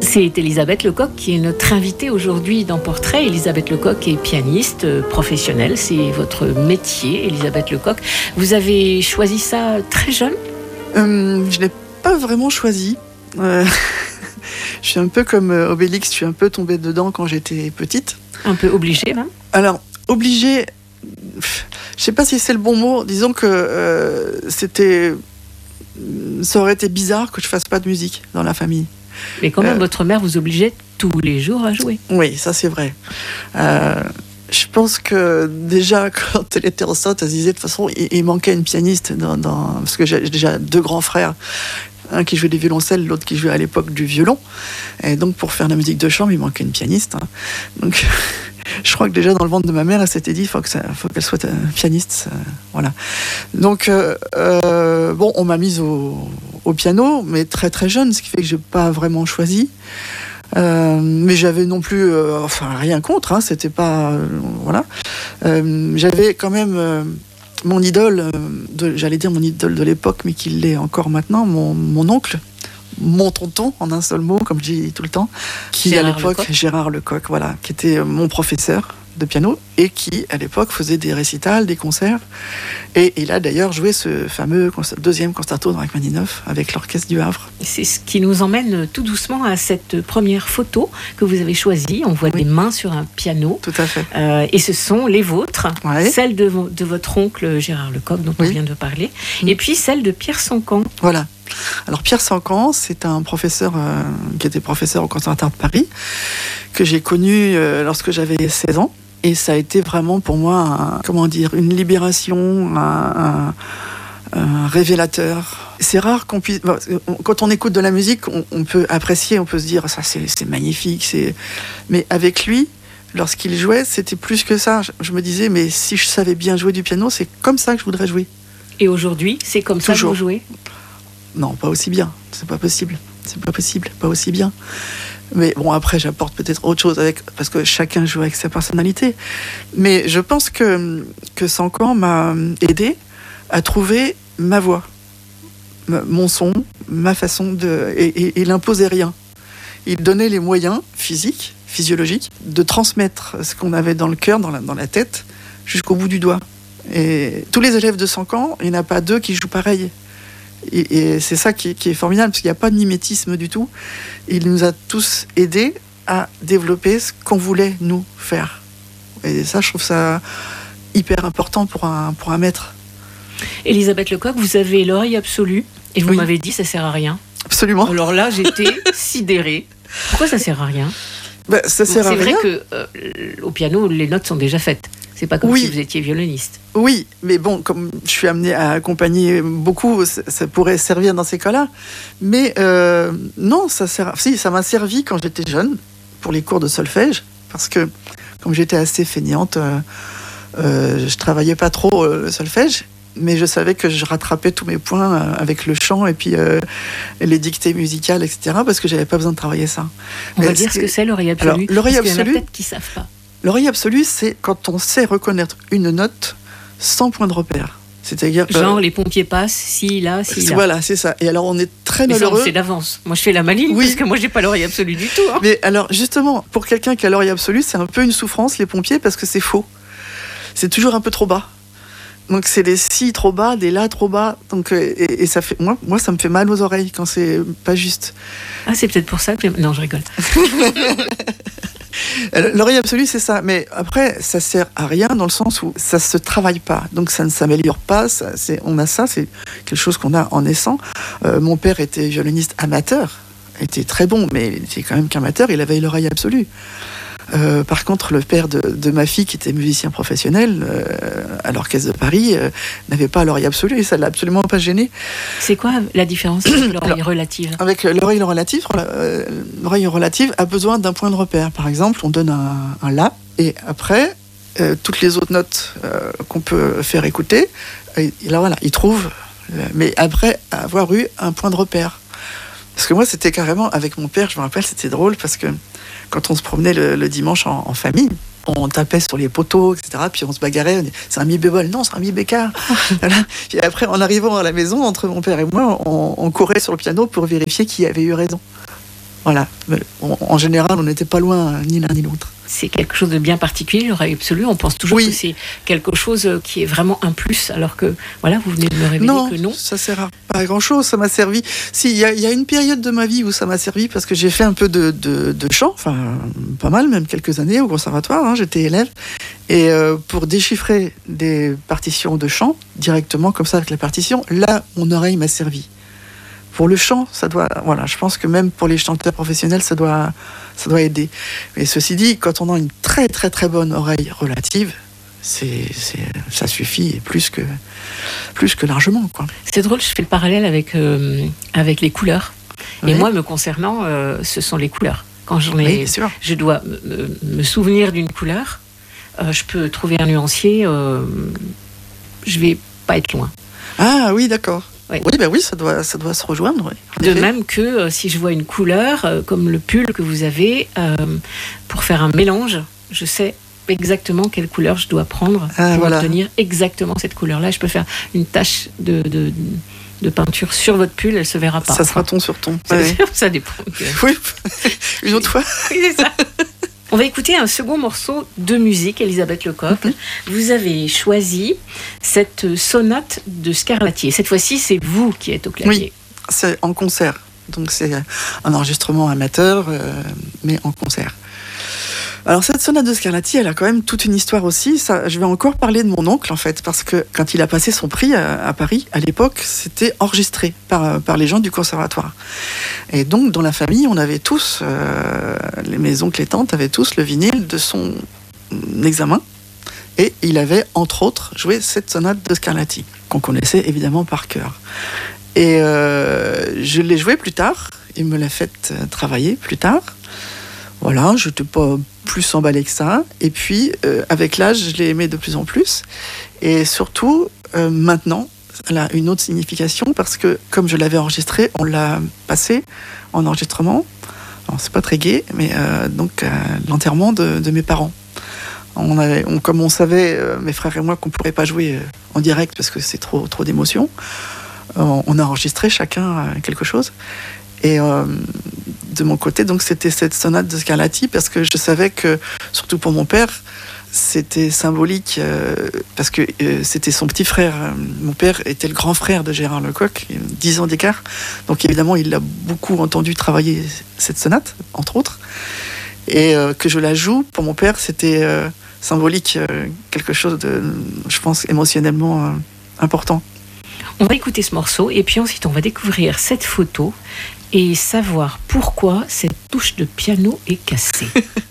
C'est Elisabeth Lecoq qui est notre invitée aujourd'hui dans Portrait. Elisabeth Lecoq est pianiste professionnelle, c'est votre métier, Elisabeth Lecoq. Vous avez choisi ça très jeune ? Je ne l'ai pas vraiment choisi. Je suis un peu comme Obélix, je suis un peu tombée dedans quand j'étais petite. Un peu obligée, hein ? Alors, obligée, je ne sais pas si c'est le bon mot. Disons que ça aurait été bizarre que je ne fasse pas de musique dans la famille. Mais quand même, votre mère vous obligeait tous les jours à jouer. Oui, ça c'est vrai. Je pense que déjà, quand elle était enceinte, elle se disait de toute façon, il manquait une pianiste, parce que j'ai déjà 2 grands frères. Un qui jouait des violoncelles, l'autre qui jouait à l'époque du violon. Et donc, pour faire la musique de chambre, il manquait une pianiste. Donc, je crois que déjà dans le ventre de ma mère, elle s'était dit, il faut qu'elle soit pianiste. Voilà. Donc, on m'a mise au piano, mais très très jeune, ce qui fait que je n'ai pas vraiment choisi. Mais j'avais non plus, rien contre. Hein, c'était pas, voilà. J'avais quand même mon idole, j'allais dire mon idole de l'époque, mais qui l'est encore maintenant, mon oncle, mon tonton, en un seul mot, comme je dis tout le temps, qui à l'époque, Gérard Lecoq, voilà, qui était mon professeur de piano et qui, à l'époque, faisait des récitals, des concerts. Et il a d'ailleurs joué ce fameux deuxième concerto de Rachmaninoff avec l'Orchestre du Havre. C'est ce qui nous emmène tout doucement à cette première photo que vous avez choisie. On voit des mains sur un piano. Tout à fait. Et ce sont les vôtres, ouais. Celles de votre oncle Gérard Lecoq, dont on vient de parler, et puis celle de Pierre Sancan. Voilà. Alors Pierre Sancan, c'est un professeur qui était professeur au Conservatoire de Paris, que j'ai connu lorsque j'avais 16 ans. Et ça a été vraiment pour moi, une libération, un révélateur. C'est rare qu'on puisse... Quand on écoute de la musique, on peut apprécier, on peut se dire, ça c'est magnifique. Mais avec lui, lorsqu'il jouait, c'était plus que ça. Je me disais, mais si je savais bien jouer du piano, c'est comme ça que je voudrais jouer. Et aujourd'hui, c'est comme ça que vous jouez ? Non, pas aussi bien. C'est pas possible. Pas aussi bien. Mais bon, après, j'apporte peut-être autre chose parce que chacun joue avec sa personnalité. Mais je pense que Sancan m'a aidé à trouver ma voix, mon son, ma façon de... Et il imposait rien. Il donnait les moyens physiques, physiologiques, de transmettre ce qu'on avait dans le cœur, dans la tête, jusqu'au bout du doigt. Et tous les élèves de Sancan, il n'y en a pas 2 qui jouent pareil. Et c'est ça qui est formidable, parce qu'il n'y a pas de mimétisme du tout. Il nous a tous aidés à développer ce qu'on voulait nous faire. Et ça, je trouve ça hyper important pour un maître. Elisabeth Lecoq, vous avez l'oreille absolue, et vous m'avez dit ça sert à rien. Absolument. Alors là, j'étais sidérée. Pourquoi ça sert à rien ? Ça sert à rien. C'est vrai qu'au piano, les notes sont déjà faites. C'est pas comme si vous étiez violoniste. Oui, mais bon, comme je suis amenée à accompagner beaucoup, ça pourrait servir dans ces cas-là. Mais non, ça m'a servi quand j'étais jeune, pour les cours de solfège, parce que comme j'étais assez feignante, je travaillais pas trop le solfège, mais je savais que je rattrapais tous mes points avec le chant et puis les dictées musicales, etc., parce que j'avais pas besoin de travailler ça. On va dire ce que c'est l'oreille absolue. Alors, l'oreille absolue, parce qu'il y en a peut-être qui savent pas. L'oreille absolue, c'est quand on sait reconnaître une note sans point de repère. C'est-à-dire genre les pompiers passent, si, là. Voilà, c'est ça. Et alors on est très malheureux. Mais ça on le sait d'avance. Moi je fais la maline parce que moi j'ai pas l'oreille absolue du tout. Hein. Mais alors justement, pour quelqu'un qui a l'oreille absolue, c'est un peu une souffrance les pompiers parce que c'est faux. C'est toujours un peu trop bas. Donc c'est des si trop bas, des la trop bas. Donc et ça fait moi ça me fait mal aux oreilles quand c'est pas juste. Ah c'est peut-être pour ça que non je rigole. L'oreille absolue, c'est ça. Mais après, ça sert à rien dans le sens où ça se travaille pas. Donc ça ne s'améliore pas. C'est quelque chose qu'on a en naissant. Mon père était violoniste amateur. Il était très bon, mais il était quand même qu'amateur. Il avait l'oreille absolue. Par contre, le père de ma fille, qui était musicien professionnel à l'Orchestre de Paris, n'avait pas l'oreille absolue et ça ne l'a absolument pas gêné. C'est quoi la différence avec l'oreille relative ? Avec l'oreille relative a besoin d'un point de repère. Par exemple, on donne un La et après, toutes les autres notes qu'on peut faire écouter, là voilà, il trouve, mais après avoir eu un point de repère. Parce que moi, c'était carrément, avec mon père, je me rappelle, c'était drôle parce que quand on se promenait le dimanche en famille, on tapait sur les poteaux, etc. Puis on se bagarrait, on dit, c'est un mi bémol, non, c'est un mi bécard. Voilà. Puis après, en arrivant à la maison, entre mon père et moi, on courait sur le piano pour vérifier qui avait eu raison. Voilà. Mais en général, on n'était pas loin ni l'un ni l'autre. C'est quelque chose de bien particulier, l'oreille absolue. On pense toujours Oui. que c'est quelque chose qui est vraiment un plus, alors que, voilà, vous venez de me révéler que non. Ça sert pas à grand-chose. Ça m'a servi. Si, il y a une période de ma vie où ça m'a servi parce que j'ai fait un peu de chant, enfin, pas mal, même quelques années au conservatoire, hein, j'étais élève. Et pour déchiffrer des partitions de chant, directement comme ça avec la partition, là, mon oreille m'a servi. Pour le chant, ça doit, voilà, je pense que même pour les chanteurs professionnels, ça doit aider. Mais ceci dit, quand on a une très très très bonne oreille relative, ça suffit et plus que largement, quoi. C'est drôle, je fais le parallèle avec les couleurs. Oui. Et moi, me concernant, ce sont les couleurs. Quand Oui, sûr. je dois me souvenir d'une couleur, je peux trouver un nuancier, je vais pas être loin. Ah oui, d'accord. Oui. Oui, ça doit se rejoindre. Oui. De même que si je vois une couleur, comme le pull que vous avez, pour faire un mélange, je sais exactement quelle couleur je dois prendre pour obtenir exactement cette couleur-là. Je peux faire une tache de peinture sur votre pull, elle ne se verra pas. Ça sera ton sur ton. Ça dépend. Oui, une autre fois. Oui, c'est ça. On va écouter un second morceau de musique, Elisabeth Lecoq. Vous avez choisi cette sonate de Scarlatti. Et cette fois-ci, c'est vous qui êtes au clavier. Oui, c'est en concert. Donc c'est un enregistrement amateur, mais en concert. Alors cette sonate de Scarlatti, elle a quand même toute une histoire aussi. Ça, je vais encore parler de mon oncle en fait, parce que quand il a passé son prix à Paris, à l'époque, c'était enregistré par les gens du conservatoire. Et donc dans la famille, on avait tous, mes oncles et tantes avaient tous le vinyle de son examen. Et il avait entre autres joué cette sonate de Scarlatti, qu'on connaissait évidemment par cœur. Et je l'ai joué plus tard. Il me l'a fait travailler plus tard. Voilà, je n'étais pas plus emballé que ça. Et puis, avec l'âge, je l'ai aimé de plus en plus. Et surtout, maintenant, elle a une autre signification parce que, comme je l'avais enregistré, on l'a passé en enregistrement. Alors, c'est pas très gai, mais donc l'enterrement de mes parents. Comme on savait, mes frères et moi, qu'on ne pourrait pas jouer en direct parce que c'est trop d'émotions, on a enregistré chacun quelque chose. Et de mon côté, donc, c'était cette sonate de Scarlatti parce que je savais que, surtout pour mon père, c'était symbolique parce que c'était son petit frère. Mon père était le grand frère de Gérard Lecoq, 10 ans d'écart. Donc évidemment, il a beaucoup entendu travailler cette sonate, entre autres. Et que je la joue, pour mon père, c'était symbolique, quelque chose de, je pense, émotionnellement important. On va écouter ce morceau et puis ensuite on va découvrir cette photo et savoir pourquoi cette touche de piano est cassée.